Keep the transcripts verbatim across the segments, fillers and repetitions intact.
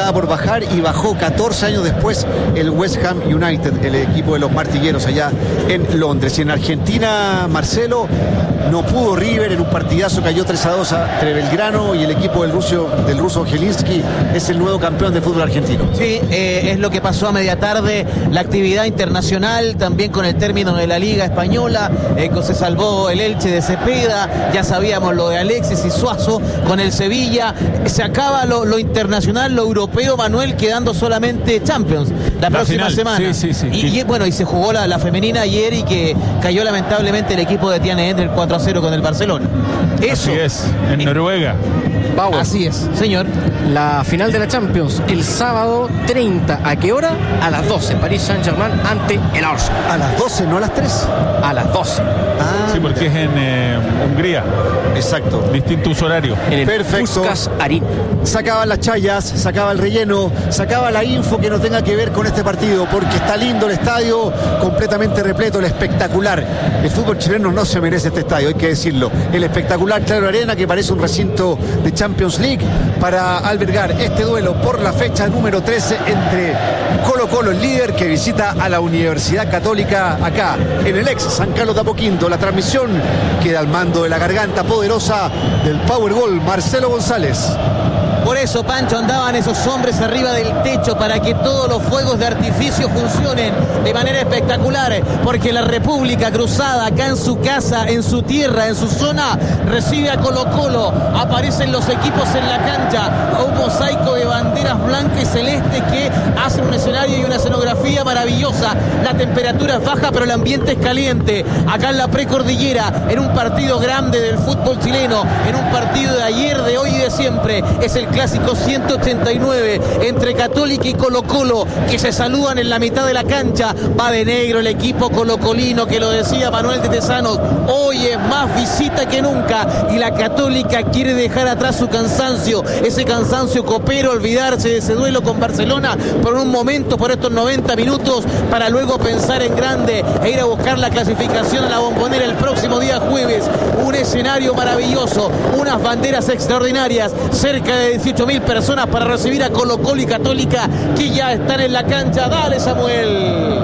estaba por bajar y bajó catorce años después el West Ham United, el equipo de los martilleros allá en Londres. Y en Argentina, Marcelo, no pudo River, en un partidazo cayó tres a dos entre Belgrano y el equipo del ruso, del ruso Zielinski es el nuevo campeón de fútbol argentino. Sí, eh, es lo que pasó a media tarde, la actividad internacional, también con el término de la Liga Española, eh, que se salvó el Elche de Cepeda, ya sabíamos lo de Alexis y Suazo con el Sevilla, se acaba lo, lo internacional, lo europeo, Manuel, quedando solamente Champions la, la próxima final. semana. Sí, sí, sí, y, sí. y bueno, y se jugó la, la femenina ayer y que cayó lamentablemente el equipo de Tiane Ender cuatro a cero con el Barcelona. Eso Así es, en eh, Noruega. Bauer. Así es, señor. La final de la Champions el sábado treinta. ¿A qué hora? A las doce. París Saint-Germain ante el Arsenal. A las doce, no a las tres. A las doce. Ah, sí, porque es en eh, Hungría. Exacto. Distinto uso horario. En el Perfecto. Puskás Arena. Sacaba las chayas, sacaba el relleno, sacaba la info que no tenga que ver con este partido, porque está lindo el estadio, completamente repleto, el espectacular. El fútbol chileno no se merece este estadio, hay que decirlo. El espectacular Claro Arena, que parece un recinto de Champions League, para albergar este duelo por la fecha número trece entre Colo Colo, el líder, que visita a la Universidad Católica acá en el ex San Carlos de Apoquindo. La transmisión queda al mando de la garganta poderosa del Powerball, Marcelo González. Por eso, Pancho, andaban esos hombres arriba del techo para que todos los fuegos de artificio funcionen de manera espectacular, porque la República Cruzada, acá en su casa, en su tierra, en su zona, recibe a Colo Colo. Aparecen los equipos en la cancha, un mosaico de banderas blancas y celestes que hacen un escenario y una escenografía maravillosa. La temperatura es baja, pero el ambiente es caliente. Acá en la precordillera, en un partido grande del fútbol chileno, en un partido de ayer, de hoy y de siempre, es el clásico ciento ochenta y nueve entre Católica y Colo Colo, que se saludan en la mitad de la cancha. Va de negro el equipo colocolino, que lo decía Manuel de Tesanos, hoy es más visita que nunca, y la Católica quiere dejar atrás su cansancio, ese cansancio copero, olvidarse de ese duelo con Barcelona por un momento, por estos noventa minutos, para luego pensar en grande e ir a buscar la clasificación a la Bombonera el próximo día jueves. Un escenario maravilloso, unas banderas extraordinarias, cerca de dieciocho mil personas para recibir a Colo Colo y Católica, que ya están en la cancha. Dale, Samuel.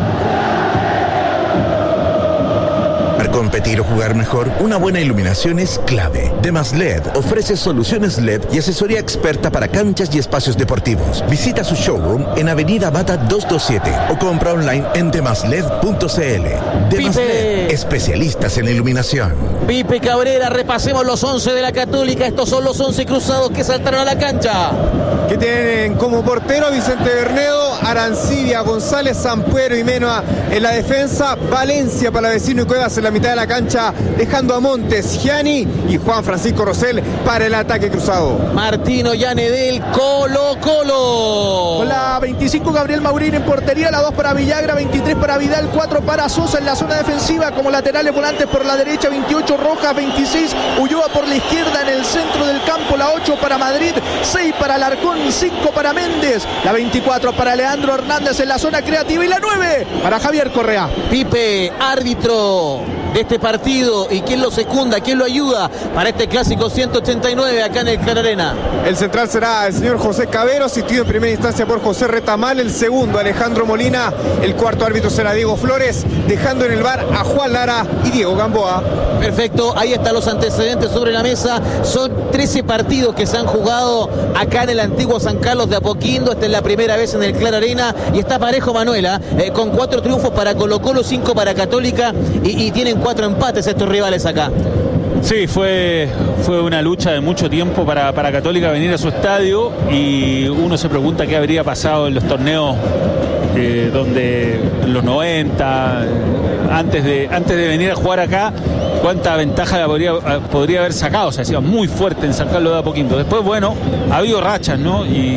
Para competir o jugar mejor, una buena iluminación es clave. Demas L E D ofrece soluciones L E D y asesoría experta para canchas y espacios deportivos. Visita su showroom en Avenida Bata doscientos veintisiete o compra online en demasled punto cl. Demas L E D, especialistas en iluminación. Pipe Cabrera, repasemos los once de la Católica. Estos son los once cruzados que saltaron a la cancha. Que tienen como portero Vicente Bernedo, Arancibia, González, Sampuero y Menoa en la defensa, Valencia, Palavecino y Cuevas en la mitad de la cancha, dejando a Montes, Gianni y Juan Francisco Rosell para el ataque cruzado. Martino Yanedel, Colo Colo. Con la veinticinco, Gabriel Maurín en portería, la dos para Villagra, veintitrés para Vidal, cuatro para Sosa en la zona defensiva, como laterales volantes por la derecha, veintiocho Rojas, veintiséis Ulloa por la izquierda en el centro del campo, la ocho para Madrid, seis para Alarcón, cinco para Méndez, la veinticuatro para Leandro Hernández en la zona creativa y la nueve para Javier Correa. Pipe, árbitro de este partido, y quién lo secunda, quién lo ayuda para este clásico ciento ochenta y nueve acá en el Claro Arena. El central será el señor José Cabero, asistido en primera instancia por José Retamal, el segundo Alejandro Molina, el cuarto árbitro será Diego Flores, dejando en el bar a Juan Lara y Diego Gamboa. Perfecto, ahí están los antecedentes sobre la mesa. Son trece partidos que se han jugado acá en el antiguo San Carlos de Apoquindo. Esta es la primera vez en el Claro Arena y está parejo, Manuela, eh, con cuatro triunfos para Colo Colo, cinco para Católica, y, y tienen cuatro empates estos rivales acá. Sí, fue, fue una lucha de mucho tiempo para, para Católica venir a su estadio, y uno se pregunta qué habría pasado en los torneos eh, donde en los noventa, antes de, antes de venir a jugar acá, cuánta ventaja podría, podría haber sacado. O sea, se iba muy fuerte en San Carlos de Apoquindo. Después, bueno, ha habido rachas, ¿no? Y,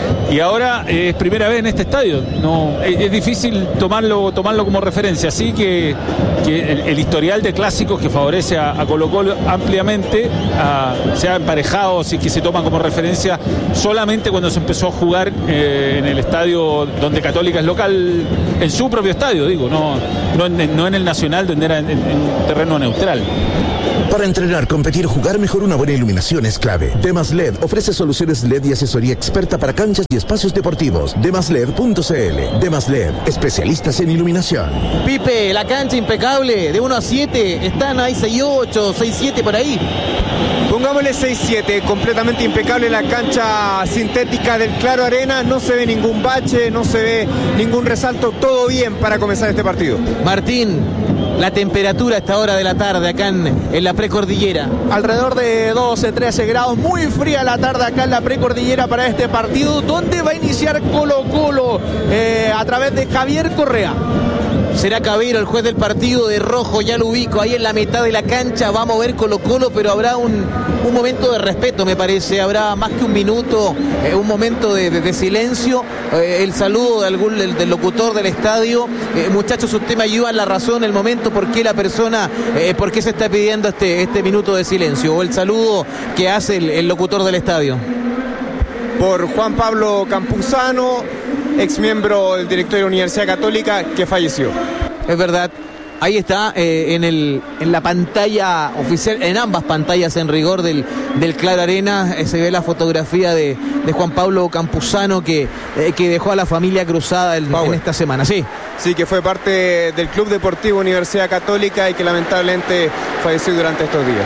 y ahora eh, es primera vez en este estadio. No, es, es difícil tomarlo, tomarlo como referencia. Así que, que el, el historial de clásicos que favorece a, a Colo Colo ampliamente a, se ha emparejado, si es que se toman como referencia solamente cuando se empezó a jugar eh, en el estadio donde Católica es local, en su propio estadio, digo, no, no, en, no en el Nacional, donde era en, en, en terreno neutral. Para entrenar, competir o jugar mejor, una buena iluminación es clave. Demas L E D ofrece soluciones L E D y asesoría experta para canchas y espacios deportivos. demas led punto c l. Demas L E D, especialistas en iluminación. Pipe, la cancha impecable, de uno a siete, están ahí seis ocho, seis siete por ahí. Pongámosle seis siete, completamente impecable la cancha sintética del Claro Arena, no se ve ningún bache, no se ve ningún resalto, todo bien para comenzar este partido. Martín, la temperatura a esta hora de la tarde acá en, en la precordillera. Alrededor de doce, trece grados, muy fría la tarde acá en la precordillera para este partido, donde va a iniciar Colo Colo eh, a través de Javier Correa. Será Cabero el juez del partido, de rojo, ya lo ubico ahí en la mitad de la cancha, va a mover Colo Colo, pero habrá un, un momento de respeto, me parece, habrá más que un minuto, eh, un momento de, de, de silencio, eh, el saludo de algún del, del locutor del estadio. Eh, muchachos, usted me ayuda en la razón, el momento, por qué la persona, eh, por qué se está pidiendo este, este minuto de silencio, o el saludo que hace el, el locutor del estadio. Por Juan Pablo Campuzano, ex miembro del directorio de la Universidad Católica, que falleció. Es verdad, ahí está eh, en, el, en la pantalla oficial, en ambas pantallas en rigor del, del Claro Arena, eh, se ve la fotografía de, de Juan Pablo Campuzano que, eh, que dejó a la familia cruzada en, en esta semana. Sí. Sí, que fue parte del Club Deportivo Universidad Católica y que lamentablemente falleció durante estos días.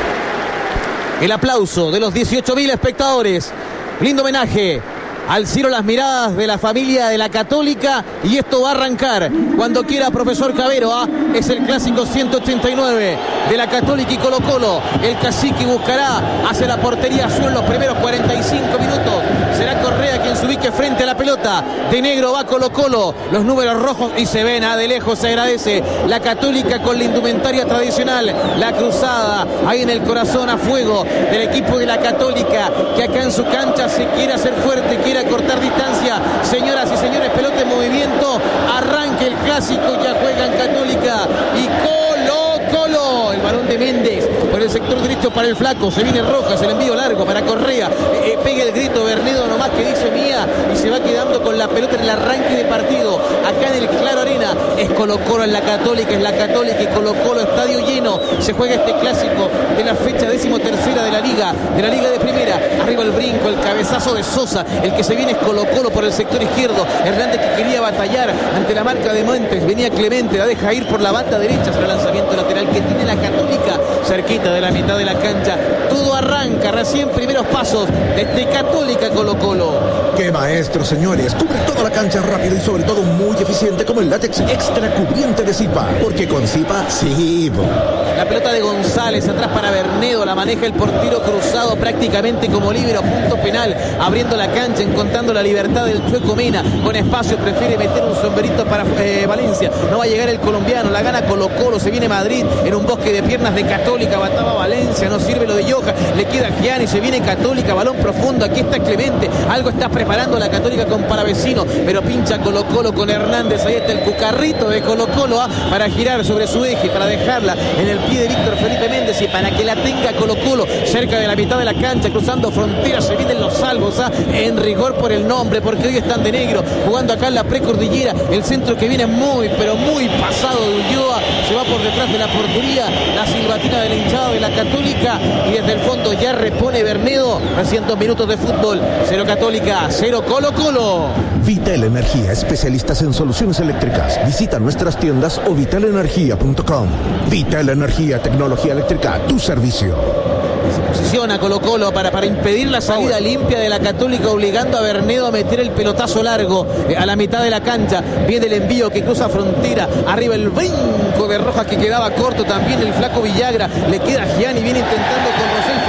El aplauso de los dieciocho mil espectadores, lindo homenaje al cielo, las miradas de la familia de la Católica, y esto va a arrancar cuando quiera profesor Cabero. ¿ah? Es el clásico ciento ochenta y nueve de la Católica y Colo Colo. El cacique buscará hacia la portería azul en los primeros cuarenta y cinco minutos. Será Correa quien se ubique frente a la pelota. De negro va Colo Colo, los números rojos, y se ven, ¿ah? de lejos se agradece la Católica con la indumentaria tradicional, la cruzada ahí en el corazón a fuego del equipo de la Católica, que acá en su cancha se quiere hacer fuerte, quiere cortar distancia. Señoras y señores, pelota en movimiento, arranque el clásico, ya juegan Católica y Colo Colo. El balón de Méndez por el sector derecho para el flaco, se viene Rojas, el envío largo para Correa, eh, pega el grito Bernedo nomás que dice mía, y se va quedando con la pelota en el arranque de partido acá en el Claro Arena. Es Colo Colo en la Católica, es la Católica y Colo Colo, estadio lleno. Se juega este clásico de la fecha decimotercera de la Liga, de la Liga de Primera. Arriba el brinco, el cabezazo de Sosa, el que se viene es Colo Colo por el sector izquierdo. Hernández, que quería batallar ante la marca de Montes, venía Clemente, la deja ir por la banda derecha, será el lanzamiento lateral que tiene la Católica cerquita de la mitad de la cancha. Todo arranca, recién primeros pasos desde Católica Colo Colo. ¡Qué maestro, señores! Cubre toda la cancha rápido y sobre todo muy eficiente, como el látex extra cubriente de Zipa. Porque con Zipa, sí. La pelota de González atrás para Bernedo, la maneja el portero cruzado prácticamente como líbero, punto penal, abriendo la cancha, encontrando la libertad del Chueco Mena, con espacio prefiere meter un sombrerito para eh, Valencia, no va a llegar el colombiano, la gana Colo Colo, se viene Madrid en un bosque de piernas de Católica, bataba Valencia, no sirve lo de Yoja, le queda Gianni, se viene Católica, balón profundo, aquí está Clemente, algo está preparando la Católica con Paravecino, pero pincha Colo Colo con Hernández, ahí está el cucarrito de Colo Colo, ¿ah? para girar sobre su eje, para dejarla en el pie de Víctor Felipe Méndez y para que la tenga Colo Colo cerca de la mitad de la cancha, cruzando fronteras, se vienen los salvos, ¿ah? en rigor por el nombre, porque hoy están de negro, jugando acá en la precordillera, el centro que viene muy, pero muy pasado de Ulloa, se va por detrás de la portería, la silbatina de la hinchada de la Católica, y desde el fondo ya repone Bernedo, recién dos minutos de fútbol, cero Católica, cero Colo Colo. Vital Energía, especialistas en soluciones eléctricas. Visita nuestras tiendas o vital energía punto com. Vital Energía, tecnología eléctrica a tu servicio. Se posiciona Colo Colo para, para impedir la salida limpia de la Católica, obligando a Bernedo a meter el pelotazo largo eh, a la mitad de la cancha. Viene el envío que cruza frontera, arriba el brinco de Rojas que quedaba corto, también el flaco Villagra, le queda Gianni, viene intentando con Rosel,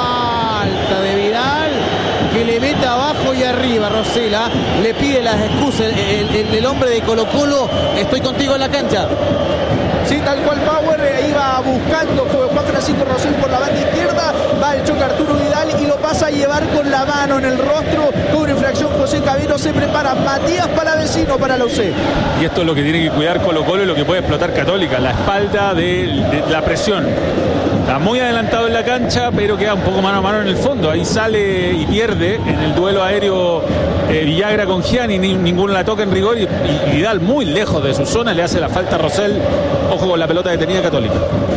falta de Vidal, que le mete abajo y arriba. Rosela le pide las excusas el, el, el hombre de Colo Colo, estoy contigo en la cancha. Sí, tal cual Bauer eh, iba buscando Juan Francisco Rosell por la banda izquierda, va el choque Arturo Vidal y lo pasa a llevar con la mano en el rostro, cubre infracción José Cabero, se prepara Matías Palavecino para la U C. Y esto es lo que tiene que cuidar Colo Colo y lo que puede explotar Católica, la espalda de, de la presión. Está muy adelantado en la cancha, pero queda un poco mano a mano en el fondo. Ahí sale y pierde en el duelo aéreo eh, Villagra con Gianni, ni, ninguno la toca en rigor y, y Vidal muy lejos de su zona, le hace la falta a Rosell. Ojo con la pelota detenida Católica.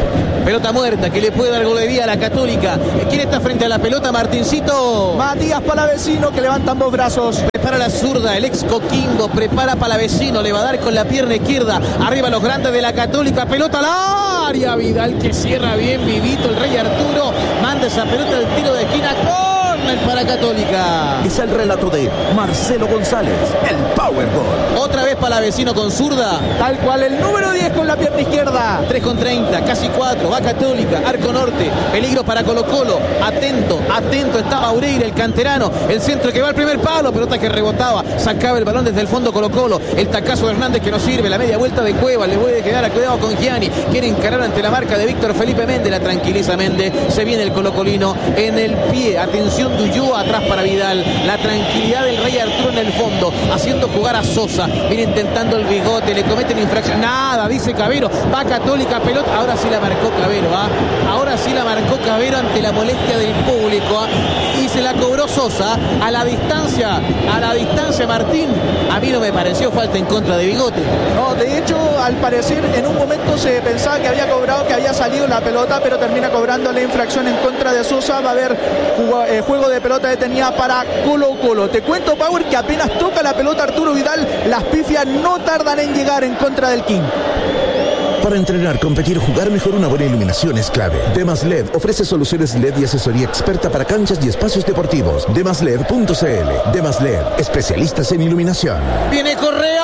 Pelota muerta que le puede dar golería a la Católica. ¿Quién está frente a la pelota, Martincito? Matías Palavecino, que levanta ambos brazos. Prepara la zurda, el ex Coquimbo, prepara Palavecino, le va a dar con la pierna izquierda. Arriba los grandes de la Católica, pelota al área. Vidal que cierra bien, vivito, el Rey Arturo. Manda esa pelota al tiro de esquina. Córner para Católica. Es el relato de Marcelo González, el Powerball. Otra vez Palavecino con zurda. Tal cual el número diez con la pierna izquierda. tres con treinta, casi cuatro, va Católica, arco norte, peligro para Colo Colo, atento, atento, estaba Aureira, el canterano, el centro que va al primer palo, pelota que rebotaba, sacaba el balón desde el fondo Colo Colo, el tacazo de Hernández que no sirve, la media vuelta de Cueva, le puede quedar a cuidado con Gianni, quiere encarar ante la marca de Víctor Felipe Méndez, la tranquiliza Méndez, se viene el colocolino en el pie, atención de Ulloa atrás para Vidal, la tranquilidad del Rey Arturo en el fondo, haciendo jugar a Sosa, viene intentando el bigote, le cometen infracción, nada, dice Cabero, va Católica, pelota, ahora sí la marcó Cabero, ¿ah? ahora sí la marcó Cabero ante la molestia del público, ¿ah? y se la cobró Sosa a la distancia, a la distancia Martín, a mí no me pareció falta en contra de Bigote. No, de hecho, al parecer en un momento se pensaba que había cobrado, que había salido la pelota, pero termina cobrando la infracción en contra de Sosa. Va a haber jugo, eh, juego de pelota detenida para Colo Colo. Te cuento, Power, que apenas toca la pelota Arturo Vidal, las pifias no tardan en llegar en contra del King. Para entrenar, competir, jugar mejor, una buena iluminación es clave. Demas L E D ofrece soluciones L E D y asesoría experta para canchas y espacios deportivos. demas led punto c l. Demas L E D, especialistas en iluminación. Viene Correa.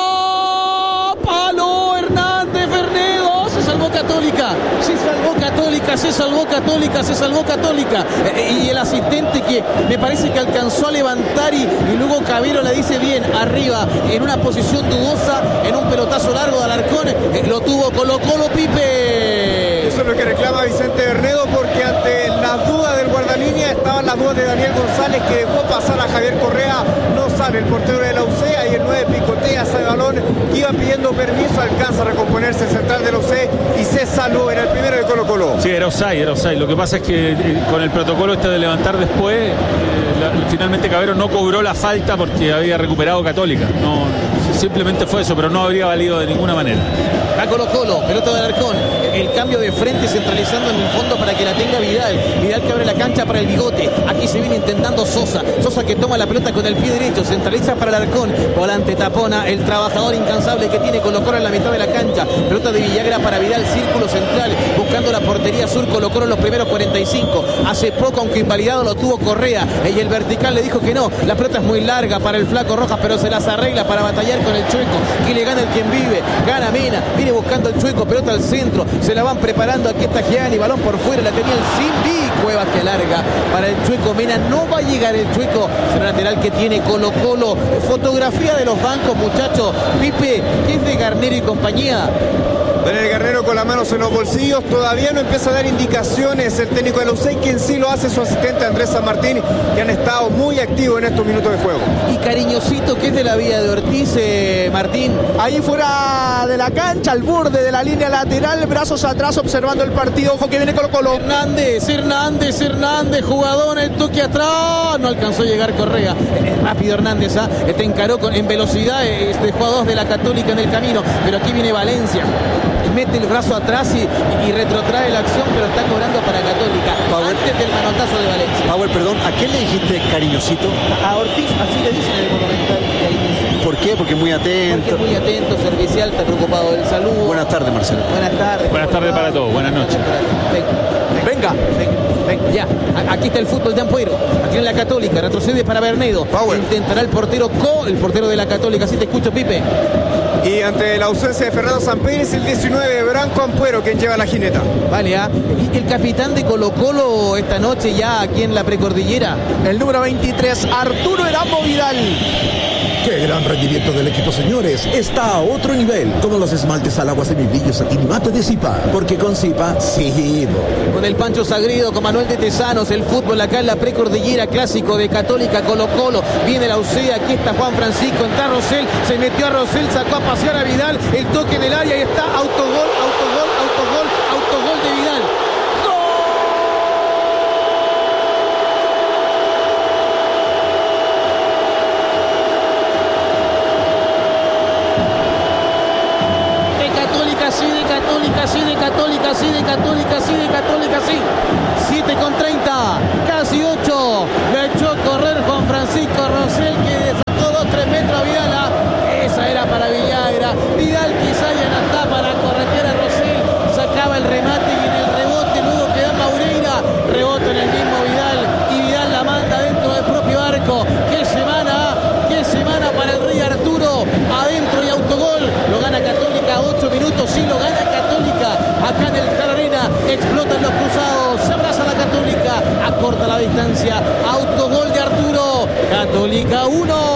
Palo Hernández Fernedo. Se salvó Católica. Se salvó Católica. Se salvó Católica. Se salvó Católica. Eh, y el asistente que me parece que alcanzó a levantar y, y luego Cabero le dice bien arriba en una posición dudosa, en un pelotazo largo de Alarcón. Eh, lo tuvo Colo Colo, Pipe. Eso es lo que reclama Vicente Bernedo, porque ante las dudas del guardalínea estaban las dudas de Daniel González, que dejó pasar a Javier Correa. No sale el portero de la U C A y el nueve picotea ese balón que iba pidiendo permiso, alcanza a recomponerse el central de la U C y se salvó, era el primero de Colo Colo. Sí, era offside, era offside. Lo que pasa es que eh, con el protocolo este de levantar después, eh, la, finalmente Cabero no cobró la falta porque había recuperado Católica. No, simplemente fue eso, pero no habría valido de ninguna manera. Va Colo Colo, pelota de Alarcón, el cambio de frente centralizando en el fondo para que la tenga Vidal, Vidal que abre la cancha para el Bigote, aquí se viene intentando Sosa, Sosa que toma la pelota con el pie derecho, centraliza para Alarcón, volante tapona, el trabajador incansable que tiene Colo Colo en la mitad de la cancha, pelota de Villagra para Vidal, círculo central, buscando la portería sur, Colo Colo en los primeros cuarenta y cinco, hace poco aunque invalidado lo tuvo Correa, y el vertical le dijo que no, la pelota es muy larga para el flaco Rojas, pero se las arregla para batallar con el Chueco, que le gana el quien vive, gana Mena, viene buscando el Chueco, pelota al centro, se la van preparando, aquí está Gianni, balón por fuera, la tenía el Simbi, Cuevas que larga para el Chueco Mena, no va a llegar el Chueco, es el lateral que tiene Colo Colo, fotografía de los bancos, muchachos, Pipe, que es de Garnero y compañía. Daniel Garnero con las manos en los bolsillos, todavía no empieza a dar indicaciones el técnico de la U C, quien sí lo hace su asistente Andrés San Martín, que han estado muy activos en estos minutos de juego. Y Cariñosito, que es de la vía de Ortiz, eh, Martín. Ahí fuera de la cancha, al borde de la línea lateral, brazos atrás observando el partido. Ojo que viene Colo Colo. Hernández, Hernández, Hernández, jugador, el toque atrás, no alcanzó a llegar Correa. Es rápido Hernández, ¿ah? Te encaró con, en velocidad, este jugador de la Católica en el camino, pero aquí viene Valencia. Mete el brazo atrás y, y retrotrae la acción, pero está cobrando para Católica. Power. Antes del manotazo de Valencia. Power, perdón, ¿a quién le dijiste cariñosito? A Ortiz, así le dicen en el Monumental. ¿Por qué? Porque muy atento. Porque es muy atento, servicial, está preocupado del saludo. Buenas tardes, Marcelo. Buenas tardes. Buenas tardes para todos, buenas noches. Venga, venga, venga, ya. Aquí está el fútbol de Ampuero. Aquí en la Católica, retrocede para Bernedo. Power. Intentará el portero Co, el portero de la Católica. Así te escucho, Pipe. Y ante la ausencia de Fernando Sampérez, el diecinueve, Branco Ampuero, quien lleva la jineta. Vale, ¿ah? Y el capitán de Colo Colo esta noche ya aquí en la precordillera. El número veintitrés, Arturo Eramo Vidal. ¡Qué gran rendimiento del equipo, señores! Está a otro nivel, como los esmaltes al agua semibrillo satín y mate de Zipa, porque con Zipa, sí. Con el Pancho Sagrido, con Manuel de Tesanos, el fútbol acá en la precordillera, clásico de Católica Colo Colo. Viene la U C A, aquí está Juan Francisco, entra Rosell, se metió a Rosell, sacó a pasear a Vidal, el toque en el área y está autogol, autogol, autogol, autogol de Vidal. Sí, de Católica, sí de Católica, sí de Católica, sí de Católica, sí. siete con treinta, casi ocho. Lo echó a correr Juan Francisco Rosell, que sacó dos tres metros a Vidal. Esa era para Villagra. Vidal quizá ya no está para corretear a Rosell. Sacaba el remate y en el rebote luego queda Maureira. Rebota en el mismo Vidal y Vidal la manda dentro del propio arco. ¡Qué semana! ¡Qué semana para el Rey Arturo! Adentro y autogol. Lo gana Católica, ocho minutos. Sí, lo gana Católica. Acá en el Star Arena explotan los cruzados. Se abraza la Católica. Acorta la distancia. Autogol de Arturo. Católica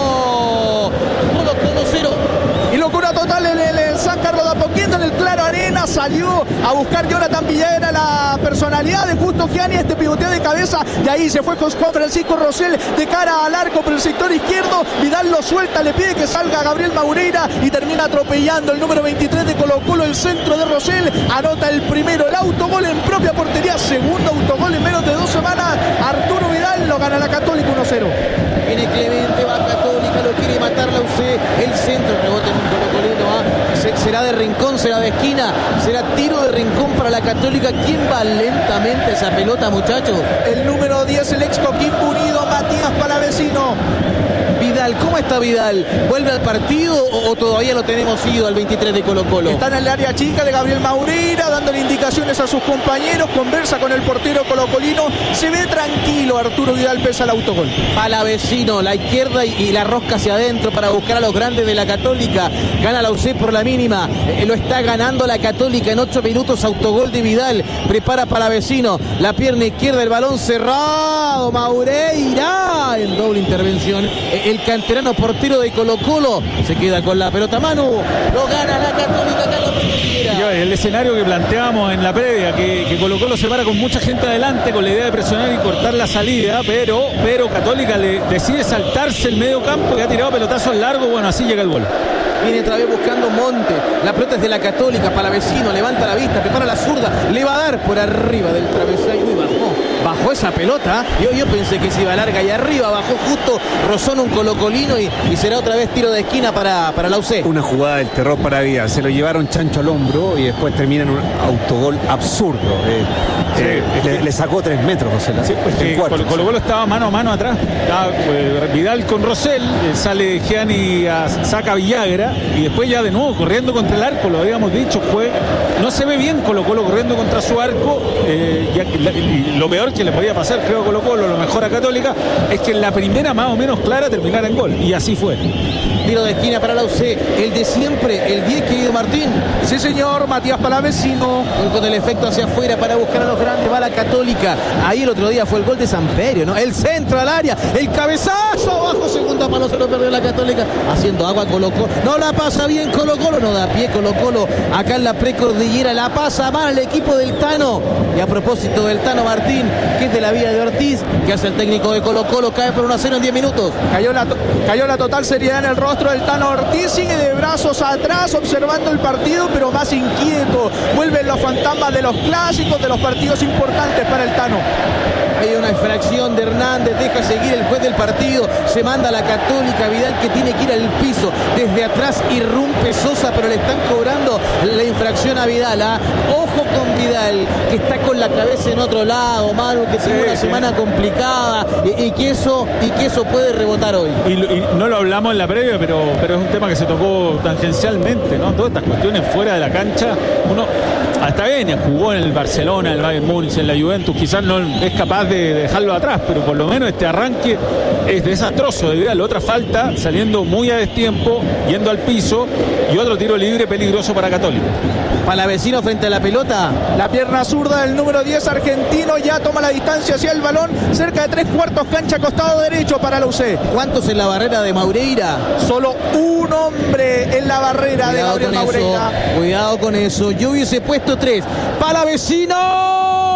uno. Colo Colo cero. Y locura total en el, el San Carlos de Apoquindo, en el Claro Arena. Salió a buscar Jonathan Villagra la personalidad de Justo Gianni. Este pivoteo de cabeza. Y ahí se fue con Juan Francisco Rosell de cara al arco por el sector izquierdo. Vidal lo suelta, le pide que salga Gabriel Maureira y termina atropellando el número veintitrés de Colo Colo, el centro de Rosell. Anota el primero, el autogol en propia portería. Segundo autogol en menos de dos semanas. Arturo Vidal lo gana la Católica uno cero. Viene Clemente, va Católica, lo quiere matar la U C. El centro, rebote en un colocolino. ¿ah? Será de rincón, será de esquina, será tiro de rincón para la Católica. ¿Quién va lentamente esa pelota, muchachos? El número diez, el ex Coquimbo Unido, Matías Palavecino. Vidal, ¿cómo está Vidal? ¿Vuelve al partido o, o todavía lo tenemos ido al veintitrés de Colo Colo? Está en el área chica de Gabriel Maureira, dándole indicaciones a sus compañeros, conversa con el portero colocolino, se ve tranquilo Arturo Vidal pese al autogol. Palavecino, la izquierda y, y la rosca hacia adentro para buscar a los grandes de la Católica. Gana la U C por la mínima, eh, lo está ganando la Católica en ocho minutos, autogol de Vidal. Prepara Palavecino, la pierna izquierda, el balón cerrado, Maureira en doble intervención. Eh, el canterano portero de Colo Colo se queda con la pelota. Manu, lo gana la Católica, Carlos Pereira. El escenario que planteábamos en la previa, que, que Colo Colo se para con mucha gente adelante con la idea de presionar y cortar la salida, pero, pero Católica le decide saltarse el medio campo y ha tirado pelotazos largos. Bueno, así llega el gol. Viene otra vez buscando Monte. La pelota es de la Católica. Palavecino levanta la vista, prepara la zurda. Le va a dar por arriba del travesaño. Uy, bajó. Bajó esa pelota. Yo, yo pensé que se iba larga y arriba. Bajó justo. Rozó en un colocolino y, y será otra vez tiro de esquina para, para la U C. Una jugada del terror para Vidal. Se lo llevaron chancho al hombro y después termina en un autogol absurdo. Eh, sí, eh, le, le sacó tres metros, José. Sí, pues que Colo Colo estaba mano a mano atrás. Estaba, eh, Vidal con Rosell. Eh, sale Gianni, a, saca Villagra. Y después ya de nuevo corriendo contra el arco, lo habíamos dicho, fue, no se ve bien Colo Colo corriendo contra su arco. eh, ya, y, y lo peor que le podía pasar, creo, a Colo Colo, lo mejor a Católica, es que en la primera más o menos clara terminara en gol, y así fue. Tiro de esquina para la U C, el de siempre, el diez, querido Martín. Sí, señor, Matías Palavecino. Con el efecto hacia afuera para buscar a los grandes, va la Católica. Ahí el otro día fue el gol de Samperio, ¿no? El centro al área, el cabezazo, abajo, segunda palo, se lo perdió la Católica. Haciendo agua Colo Colo. No la pasa bien Colo Colo, no da pie Colo Colo. Acá en la precordillera la pasa mal el equipo del Tano. Y a propósito del Tano Martín, que es de la vía de Ortiz, que hace el técnico de Colo Colo, cae por uno a cero en diez minutos. Cayó la, cayó la total seriedad en el rostro del Tano Ortiz, sigue de brazos atrás observando el partido, pero más inquieto. Vuelven los fantasmas de los clásicos, de los partidos importantes para el Tano. Hay una infracción de Hernández, deja seguir el juez del partido, se manda a la Católica, Vidal que tiene que ir al piso, desde atrás irrumpe Sosa, pero le están cobrando la infracción a Vidal. ¿ah? Ojo con Vidal, que está con la cabeza en otro lado, Manu, que tiene una semana complicada y, y, que eso, y que eso puede rebotar hoy. Y, y no lo hablamos en la previa, pero, pero es un tema que se tocó tangencialmente, ¿no? Todas estas cuestiones fuera de la cancha, uno hasta bien, jugó en el Barcelona, en el Bayern Múnich, en la Juventus, quizás no es capaz de dejarlo atrás, pero por lo menos este arranque es desastroso de Vidal. Otra falta, saliendo muy a destiempo, yendo al piso, y otro tiro libre peligroso para Católica. Palavecino frente a la pelota. La pierna zurda del número diez argentino ya toma la distancia hacia el balón, cerca de tres cuartos cancha, costado derecho para la U C. ¿Cuántos en la barrera de Maureira? Solo un hombre en la barrera. Cuidado de Gabriel Maureira. Eso, cuidado con eso. Yo hubiese puesto tres. Palavecino.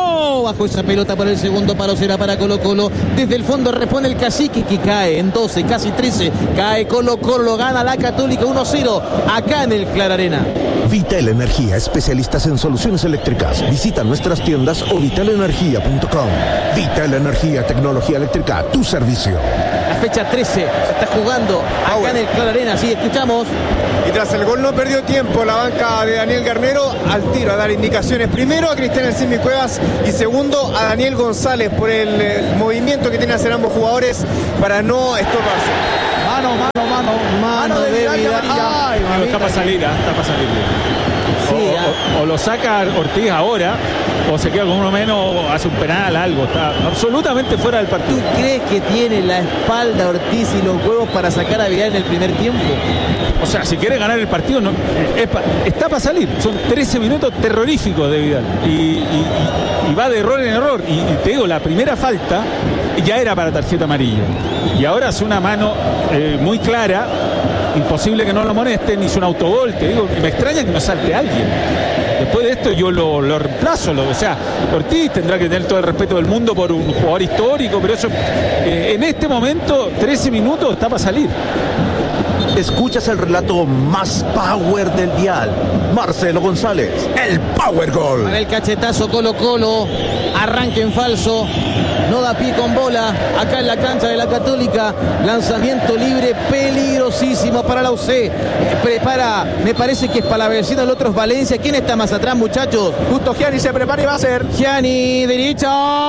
bajo esa pelota para el segundo palo, será para Colo Colo. Desde el fondo repone el Cacique, que cae en doce, casi trece. Cae Colo Colo, lo gana la Católica uno cero acá en el Clara Arena. Vital Energía, especialistas en soluciones eléctricas. Visita nuestras tiendas o vital energía punto com. Vital Energía, tecnología eléctrica a tu servicio. La fecha trece se está jugando acá en el Clara Arena, así escuchamos. Y tras el gol no perdió tiempo la banca de Daniel Garnero al tiro a dar indicaciones. Primero a Cristian El Simi Cuevas y segundo a Daniel González por el, el movimiento que tienen que hacer ambos jugadores para no estorbarse. Mano, mano, mano. Mano de Vidal. Ay, Pero está para salir, ¿eh? está para salir. Sí, o, o, o lo saca Ortiz ahora, o se queda con uno menos, o hace un penal, algo. Está absolutamente fuera del partido. ¿Tú crees que tiene la espalda Ortiz y los huevos para sacar a Vidal en el primer tiempo? O sea, si quiere ganar el partido, no, es pa, está para salir. Son trece minutos terroríficos de Vidal. Y, y, y va de error en error. Y, y te digo, la primera falta ya era para tarjeta amarilla. Y ahora hace una mano eh, muy clara. Imposible que no lo amonesten, hizo un autogol, te digo, me extraña que no salte alguien. Después de esto yo lo, lo reemplazo, lo, o sea, Ortiz tendrá que tener todo el respeto del mundo por un jugador histórico, pero eso, eh, en este momento, trece minutos está para salir. Escuchas el relato más power del dial. Marcelo González, el Power Gol. Para el cachetazo Colo Colo, arranque en falso, no da pie con bola, acá en la cancha de la Católica, lanzamiento libre peligrosísimo para la U C. Prepara, me parece que es Palavecino, el otro es Valencia. ¿Quién está más atrás, muchachos? Justo Gianni se prepara y va a ser. Gianni, derecha.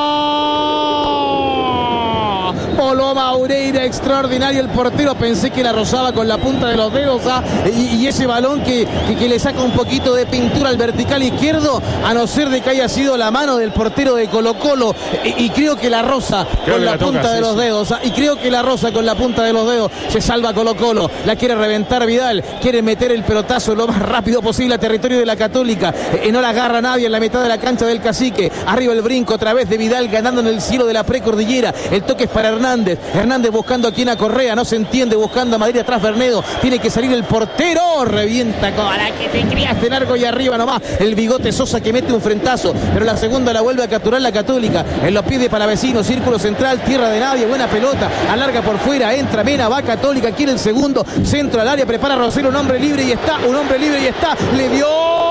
Polo Maureira, extraordinario el portero, pensé que la rozaba con la punta de los dedos, ¿ah? y, y ese balón que, que, que le saca un poquito de pintura al vertical izquierdo, a no ser de que haya sido la mano del portero de Colo Colo, y, y creo que la roza creo con la, la punta toca, de sí, los sí. dedos, ¿ah? y creo que la roza con la punta de los dedos, se salva Colo Colo, la quiere reventar Vidal, quiere meter el pelotazo lo más rápido posible a territorio de la Católica, eh, no la agarra nadie en la mitad de la cancha del Cacique, arriba el brinco otra vez de Vidal ganando en el cielo de la precordillera, el toque es para Hernández, Hernández buscando aquí a Correa, no se entiende, buscando a Madrid atrás Bernedo, tiene que salir el portero, revienta con la que te criaste, largo y arriba nomás, el bigote Sosa que mete un frentazo, pero la segunda la vuelve a capturar la Católica, en los pies de Palavecino, círculo central, tierra de nadie, buena pelota, alarga por fuera, entra Mena, va Católica, quiere el segundo, centro al área, prepara Rosero, un hombre libre y está, un hombre libre y está, le dio...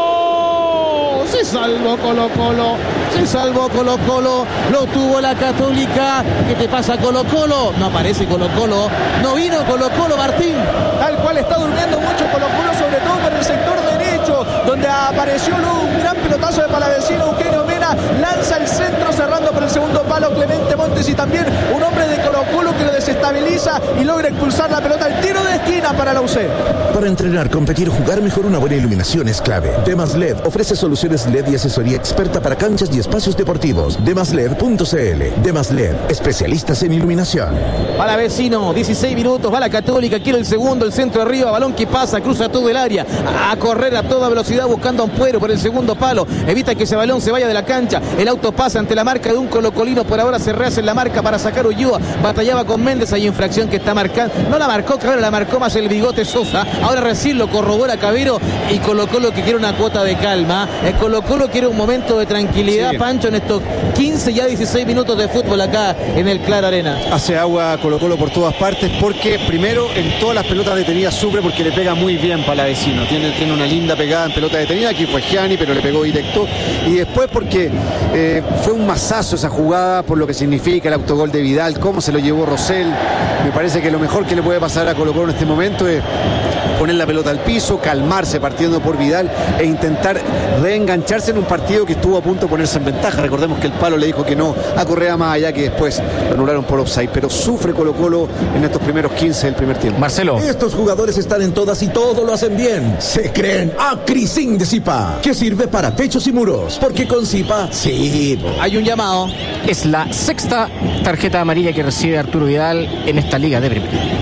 Se salvó Colo Colo, se salvó Colo Colo, lo tuvo la Católica. ¿Qué te pasa, Colo Colo? No aparece Colo Colo, no vino Colo Colo, Martín. Tal cual está durmiendo mucho Colo Colo, sobre todo por el sector derecho, donde apareció luego un gran pelotazo de Palavecino, Eugenio Mena, lanza el centro cerrando por el segundo palo Clemente Montes y también un hombre de Colo Colo que lo desestabiliza y logra expulsar la pelota al tiro de esquina para la U C. Para entrenar, competir o jugar mejor, una buena iluminación es clave. Demas L E D ofrece soluciones L E D y asesoría experta para canchas y espacios deportivos. demas led punto c l. Demas L E D, especialistas en iluminación. Palavecino, dieciséis minutos, va la Católica, quiere el segundo, el centro arriba, balón que pasa, cruza todo el área, a correr a toda velocidad buscando a un Puero por el segundo palo, evita que ese balón se vaya de la cancha, el auto pasa ante la marca de un colocolino, por ahora se rehace en la marca para sacar Ulloa, batallaba con Méndez, hay infracción que está marcando, no la marcó Cabero, la marcó más el bigote Sosa, ahora recién lo corrobora Cabero y Colo Colo que quiere una cuota de calma, el Colo Colo quiere un momento de tranquilidad, sí. Pancho, en estos quince, ya dieciséis minutos de fútbol acá en el Clara Arena. Hace agua Colo Colo por todas partes porque primero en todas las pelotas detenidas sufre porque le pega muy bien Palavecino, tiene, tiene una linda pegada en pelota detenida, aquí fue Gianni pero le pegó directo, y después porque eh, fue un mazazo esa jugada por lo que significa el autogol de Vidal, cómo se lo llevó Rosell. Me parece que lo mejor que le puede pasar a Colo Colo en este momento es poner la pelota al piso, calmarse partiendo por Vidal e intentar reengancharse en un partido que estuvo a punto de ponerse en ventaja. Recordemos que el palo le dijo que no a Correa, más allá que después lo anularon por offside, pero sufre Colo Colo en estos primeros quince del primer tiempo. Marcelo, estos jugadores están en todas y todo lo hacen bien. Se creen Acrisin de Zipa, que sirve para techos y muros, porque con Zipa sí. Hay un llamado. Es la sexta tarjeta amarilla que recibe Arturo Vidal en esta liga de primera.